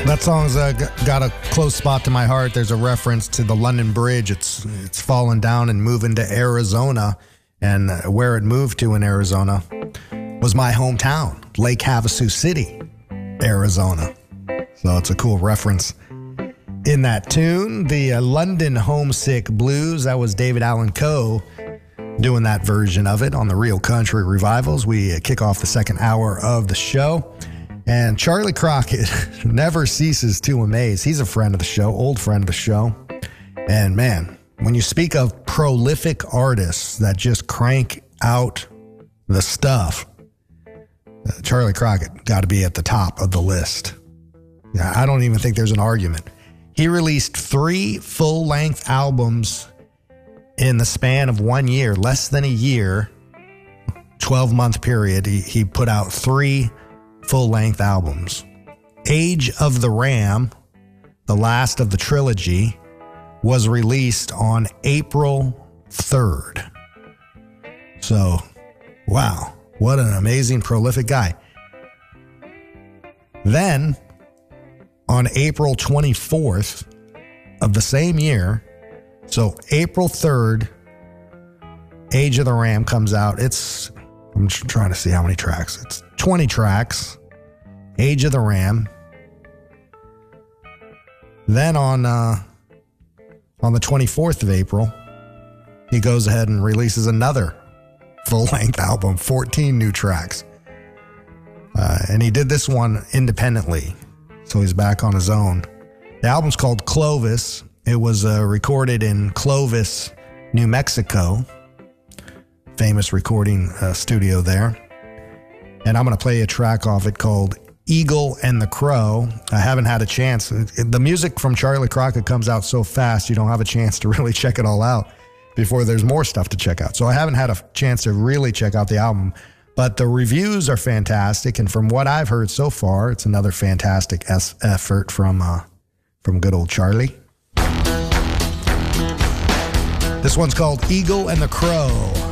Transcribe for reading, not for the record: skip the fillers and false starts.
That song's got a close spot to my heart. There's a reference to the London Bridge. It's fallen down and moving to Arizona. And where it moved to in Arizona was my hometown, Lake Havasu City, Arizona. So it's a cool reference. In that tune, the London Homesick Blues, that was David Allan Coe doing that version of it on the Real Country Revivals. We kick off the second hour of the show. And Charlie Crockett never ceases to amaze. He's a friend of the show, old friend of the show. And man, when you speak of prolific artists that just crank out the stuff, Charlie Crockett got to be at the top of the list. Yeah, I don't even think there's an argument. He released 3 full-length albums in the span of 1 year, less than a year, 12-month period. He put out 3 full-length albums. Age of the Ram, the last of the trilogy, was released on April 3rd. So, wow, what an amazing, prolific guy. Then, on April 24th of the same year, so April 3rd, Age of the Ram comes out. I'm trying to see how many tracks. It's 20 tracks. Age of the Ram. Then on the 24th of April, he goes ahead and releases another full-length album, 14 new tracks. And he did this one independently, so he's back on his own. The album's called Clovis. It was recorded in Clovis, New Mexico. Famous recording studio there. And I'm going to play a track off it called Eagle and the Crow. I haven't had a chance. The music from Charlie Crockett comes out so fast, you don't have a chance to really check it all out before there's more stuff to check out. So I haven't had a chance to really check out the album, but the reviews are fantastic. And from what I've heard so far, it's another fantastic effort from good old Charlie. This one's called Eagle and the Crow.